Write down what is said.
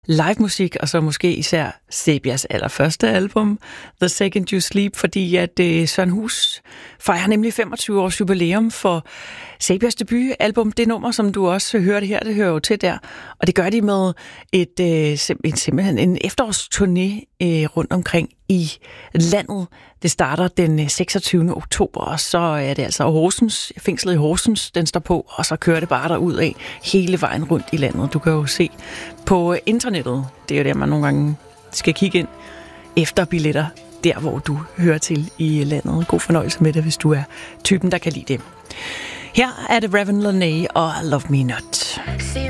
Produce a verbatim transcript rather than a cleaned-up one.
live musik, og så måske især Sabias allerførste album, The Second You Sleep, fordi at øh, Søren Hus fejrer nemlig femogtyve års jubilæum for Sabias debutalbum. Det nummer, som du også hørte her, det hører jo til der, og det gør de med et øh, sim- simpelthen en efterårsturné øh, rundt omkring i landet. Det starter den seksogtyvende oktober, og så er det altså Horsens, fængslet i Horsens, den står på, og så kører det bare derud af hele vejen rundt i landet. Du kan jo se på internettet, det er jo der, man nogle gange skal kigge ind efter billetter, der hvor du hører til i landet. God fornøjelse med det, hvis du er typen, der kan lide det. Her er det Raven Lenae og Love Me Not.